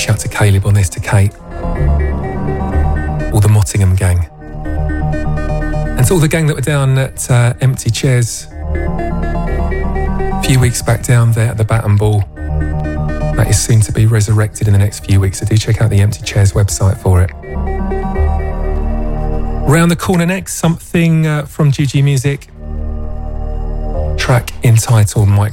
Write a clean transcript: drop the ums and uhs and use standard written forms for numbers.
shout to Caleb on this, to Kate, all the Mottingham gang, and to all the gang that were down at Empty Chairs a few weeks back down there at the Bat and Ball. That is soon to be resurrected in the next few weeks, so do check out the Empty Chairs website for it. Round the corner next, something from GG Music, track entitled Micro